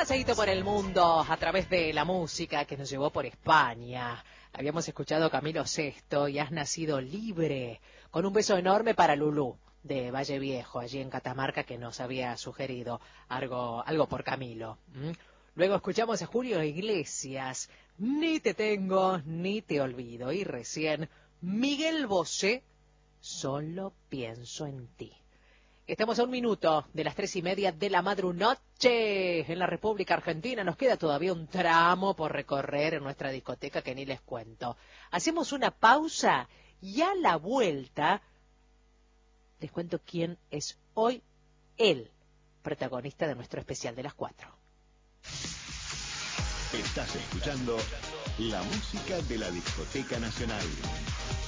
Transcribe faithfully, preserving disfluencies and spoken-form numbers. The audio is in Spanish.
paseíto por el mundo a través de la música que nos llevó por España. Habíamos escuchado Camilo Sesto y Has nacido libre, con un beso enorme para Lulú de Valle Viejo, allí en Catamarca, que nos había sugerido algo, algo por Camilo. ¿Mm? Luego escuchamos a Julio Iglesias, Ni te tengo, ni te olvido. Y recién, Miguel Bosé, Solo pienso en ti. Estamos a un minuto de las tres y media de la madrunoche en la República Argentina. Nos queda todavía un tramo por recorrer en nuestra discoteca que ni les cuento. Hacemos una pausa y a la vuelta les cuento quién es hoy el protagonista de nuestro especial de las cuatro. Estás escuchando la música de la Discoteca Nacional.